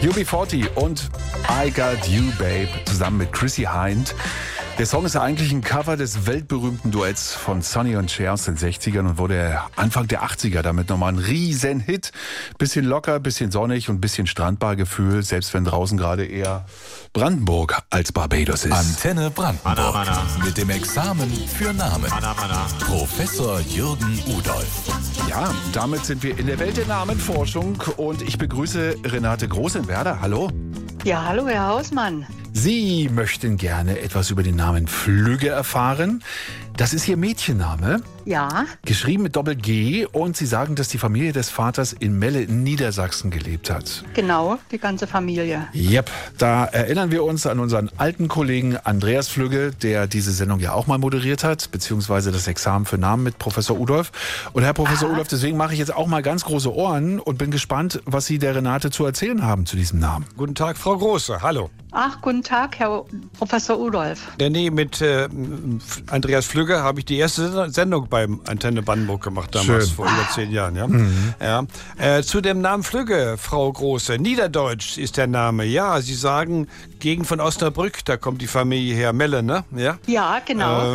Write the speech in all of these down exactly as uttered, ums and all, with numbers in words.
U B vierzig und I Got You Babe zusammen mit Chrissy Hynde. Der Song ist ja eigentlich ein Cover des weltberühmten Duetts von Sonny und Cher aus den sechzigern und wurde Anfang der achtziger damit nochmal ein riesen Hit. Bisschen locker, bisschen sonnig und bisschen Strandbargefühl, selbst wenn draußen gerade eher Brandenburg als Barbados ist. Antenne Brandenburg Anna, Anna. mit dem Examen für Namen. Anna, Anna. Professor Jürgen Udolf. Ja, damit sind wir in der Welt der Namenforschung und ich begrüße Renate Groß in Werder. Hallo. Ja, hallo, Herr Hausmann. Sie möchten gerne etwas über den Namen Flügge erfahren. Das ist Ihr Mädchenname, Ja, geschrieben mit Doppel-G. Und Sie sagen, dass die Familie des Vaters in Melle in Niedersachsen gelebt hat. genau, die ganze Familie. Yep, da erinnern wir uns an unseren alten Kollegen Andreas Flügge, der diese Sendung ja auch mal moderiert hat, beziehungsweise das Examen für Namen mit Professor Udolf. Und Herr Professor Udolf, deswegen mache ich jetzt auch mal ganz große Ohren und bin gespannt, was Sie der Renate zu erzählen haben zu diesem Namen. Guten Tag, Frau Große. Hallo. Ach, guten Tag, Herr Professor Udolf. Ja, nee, mit äh, Andreas Flügge habe ich die erste Sendung beim Antenne Brandenburg gemacht, damals Schön. vor über zehn Jahren. Ja? Mhm. Ja. Äh, zu dem Namen Flügge, Frau Große. Niederdeutsch ist der Name. Ja, Sie sagen Gegend von Osnabrück, da kommt die Familie her. Melle, ne? Ja, Ja, genau. Äh,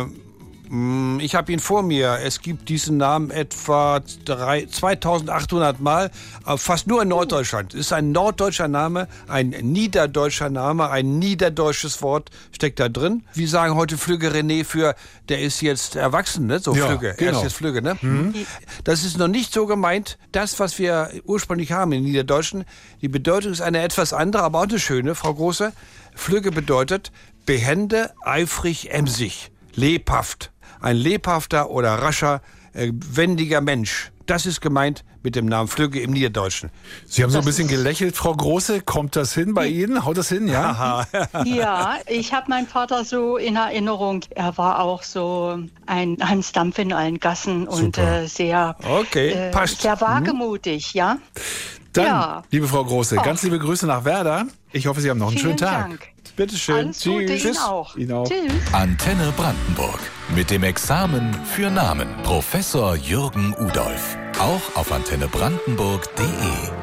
mh, ich habe ihn vor mir. Es gibt diesen Namen etwa drei, zweitausendachthundert Mal, aber fast nur in Norddeutschland. Es ist ein norddeutscher Name, ein niederdeutscher Name, ein niederdeutsches Wort steckt da drin. Wir sagen heute Flügge René für, der ist jetzt erwachsen, ne? So Ja, Flügge. Er genau. ist jetzt Flügge, ne? Das ist noch nicht so gemeint. Das, was wir ursprünglich haben in Niederdeutschen, die Bedeutung ist eine etwas andere, aber auch eine schöne, Frau Große. Flügge bedeutet behende, eifrig, emsig, lebhaft. Ein lebhafter oder rascher, äh, wendiger Mensch. Das ist gemeint mit dem Namen Flügge im Niederdeutschen. Sie haben so ein bisschen gelächelt, Frau Große. Kommt das hin bei Ihnen? Haut das hin, ja? Ja, ich habe meinen Vater so in Erinnerung. Er war auch so ein Hans Dampf in allen Gassen und Super. äh, sehr, Okay, äh, passt. sehr wagemutig, ja. Dann, Ja. liebe Frau Große, Oh. ganz liebe Grüße nach Werder. Ich hoffe, Sie haben noch einen Vielen schönen Tag. Dank. Bitteschön. Alles Gute Ihnen auch. Ihnen auch. Tschüss. Antenne Brandenburg mit dem Examen für Namen. Professor Jürgen Udolf. Auch auf antenne brandenburg punkt de.